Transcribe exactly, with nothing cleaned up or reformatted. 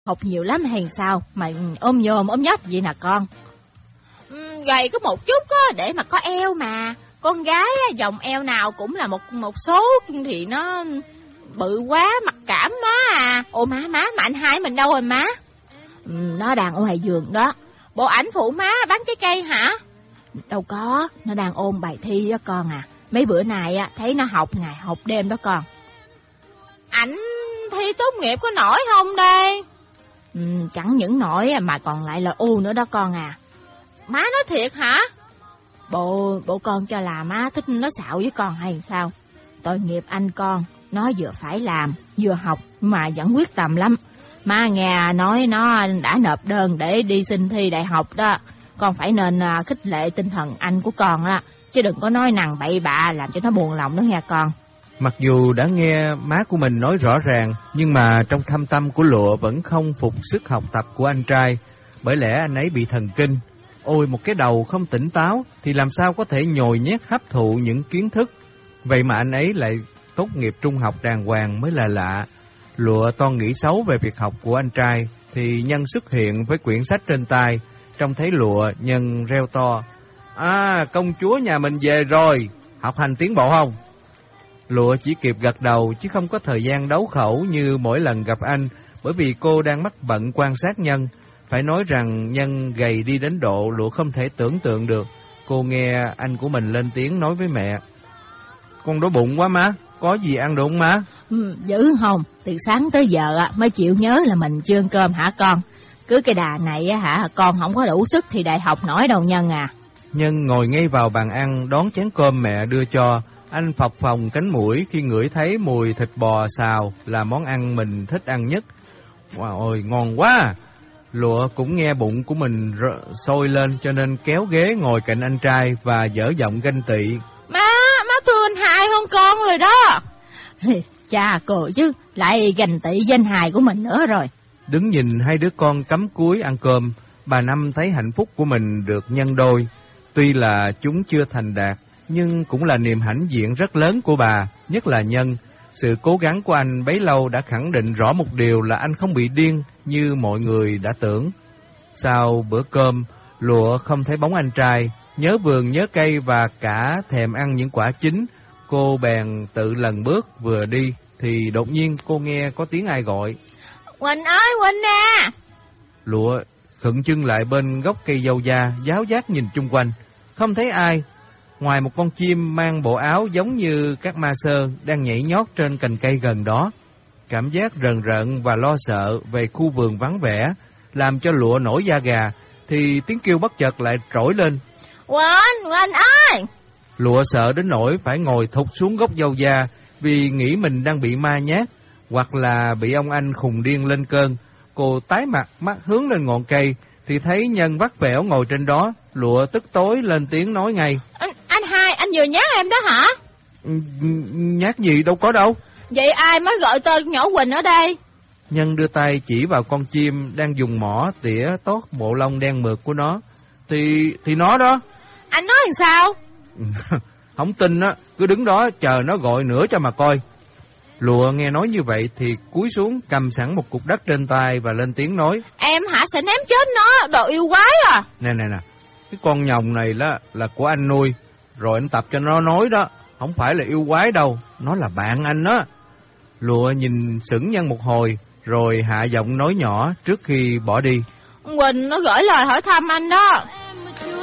học nhiều lắm hay sao mà ôm nhôm ôm nhách vậy nè con? Ừ, gầy có một chút á, để mà có eo mà. Con gái á, vòng eo nào cũng là một một số thì nó bự quá, mặc cảm má à. Ồ má, má, mà anh hai mình đâu rồi má? Ừ, nó đang ở ngoài giường đó. Bộ ảnh phụ má bán trái cây hả? Đâu có, nó đang ôn bài thi đó con à. Mấy bữa nay á thấy nó học ngày học đêm đó con. Ảnh thi tốt nghiệp có nổi không đây? Ừ, chẳng những nổi mà còn lại là u nữa đó con à. Má nói thiệt hả? Bộ bộ con cho là má thích nó xạo với con hay sao? Tội nghiệp anh con, nó vừa phải làm, vừa học mà vẫn quyết tâm lắm. Má nghe nói nó đã nộp đơn để đi xin thi đại học đó. Con phải nên khích lệ tinh thần anh của con á, chứ đừng có nói nằng bậy bạ làm cho nó buồn lòng đó nghe con. Mặc dù đã nghe má của mình nói rõ ràng, nhưng mà trong thâm tâm của Lụa vẫn không phục sức học tập của anh trai. Bởi lẽ anh ấy bị thần kinh. Ôi, một cái đầu không tỉnh táo thì làm sao có thể nhồi nhét hấp thụ những kiến thức. Vậy mà anh ấy lại tốt nghiệp trung học đàng hoàng mới là lạ. Lụa toan nghĩ xấu về việc học của anh trai thì Nhân xuất hiện với quyển sách trên tay. Trông thấy Lụa, Nhân reo to: "À, công chúa nhà mình về rồi, học hành tiến bộ không?" Lụa chỉ kịp gật đầu chứ không có thời gian đấu khẩu như mỗi lần gặp anh, bởi vì cô đang mắc bận quan sát Nhân. Phải nói rằng Nhân gầy đi đến độ Lụa không thể tưởng tượng được. Cô nghe anh của mình lên tiếng nói với mẹ: "Con đói bụng quá má, có gì ăn được không má?" Ừ, dữ không? Từ sáng tới giờ mới chịu nhớ là mình chưa ăn cơm hả con? Cứ cái đà này hả, con không có đủ sức thì đại học nổi đâu Nhân à. Nhân ngồi ngay vào bàn ăn đón chén cơm mẹ đưa cho. Anh phập phồng cánh mũi khi ngửi thấy mùi thịt bò xào là món ăn mình thích ăn nhất. Wow ơi, ngon quá! Lụa cũng nghe bụng của mình sôi lên cho nên kéo ghế ngồi cạnh anh trai và dở giọng ganh tị: "Má, má thương anh hai hơn con rồi đó." Cha cười chứ, lại ganh tị danh hài của mình nữa rồi. Đứng nhìn hai đứa con cắm cúi ăn cơm, bà Năm thấy hạnh phúc của mình được nhân đôi. Tuy là chúng chưa thành đạt, nhưng cũng là niềm hãnh diện rất lớn của bà, nhất là Nhân. Sự cố gắng của anh bấy lâu đã khẳng định rõ một điều là anh không bị điên như mọi người đã tưởng. Sau bữa cơm, Lụa không thấy bóng anh trai, nhớ vườn nhớ cây và cả thèm ăn những quả chín. Cô bèn tự lần bước vừa đi thì đột nhiên cô nghe có tiếng ai gọi: "Quỳnh ơi, Quỳnh nè!" Lụa khựng chân lại bên gốc cây dâu da, giáo giác nhìn chung quanh, không thấy ai. Ngoài một con chim mang bộ áo giống như các ma sơ đang nhảy nhót trên cành cây gần đó. Cảm giác rần rợn và lo sợ về khu vườn vắng vẻ làm cho Lụa nổi da gà, thì tiếng kêu bất chợt lại trỗi lên: "Quỳnh, Quỳnh ơi!" Lụa sợ đến nỗi phải ngồi thụt xuống gốc dâu da vì nghĩ mình đang bị ma nhát, hoặc là bị ông anh khùng điên lên cơn. Cô tái mặt, mắt hướng lên ngọn cây thì thấy Nhân vắt vẻo ngồi trên đó. Lụa tức tối lên tiếng nói ngay: Anh, anh hai, anh vừa nhát em đó hả? Nhát gì, đâu có đâu. Vậy ai mới gọi tên nhỏ Quỳnh ở đây? Nhân đưa tay chỉ vào con chim đang dùng mỏ tỉa tót bộ lông đen mượt của nó. Thì thì nó đó. Anh nói làm sao? Không tin á, cứ đứng đó chờ nó gọi nữa cho mà coi. Lụa nghe nói như vậy thì cúi xuống cầm sẵn một cục đất trên tay và lên tiếng nói: Em hả, sẽ ném chết nó, đồ yêu quái à. Nè nè nè, cái con nhồng này là, là của anh nuôi, rồi anh tập cho nó nói đó, không phải là yêu quái đâu, nó là bạn anh đó. Lụa nhìn sững Nhân một hồi, rồi hạ giọng nói nhỏ trước khi bỏ đi: Quỳnh nó gửi lời hỏi thăm anh đó.